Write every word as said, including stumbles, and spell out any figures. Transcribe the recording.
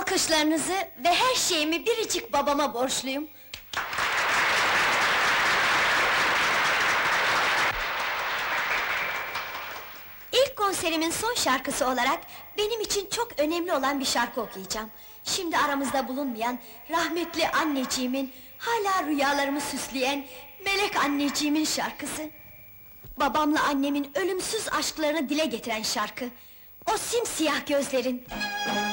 alkışlarınızı ve her şeyimi biricik babama borçluyum. İlk konserimin son şarkısı olarak benim için çok önemli olan bir şarkı okuyacağım. Şimdi aramızda bulunmayan rahmetli anneciğimin, hala rüyalarımı süsleyen melek anneciğimin şarkısı. Babamla annemin ölümsüz aşklarını dile getiren şarkı. O simsiyah gözlerin,